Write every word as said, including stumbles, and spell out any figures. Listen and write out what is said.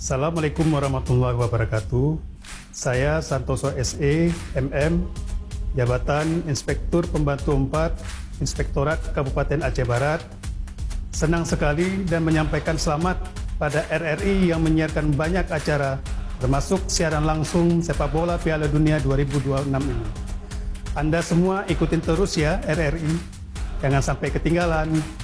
Assalamualaikum warahmatullahi wabarakatuh. Saya Santoso S E M M, Jabatan Inspektur Pembantu empat, Inspektorat Kabupaten Aceh Barat. Senang sekali dan menyampaikan selamat pada R R I yang menyiarkan banyak acara, termasuk siaran langsung sepak bola Piala Dunia dua ribu dua puluh enam ini. Anda semua ikutin terus ya R R I, jangan sampai ketinggalan.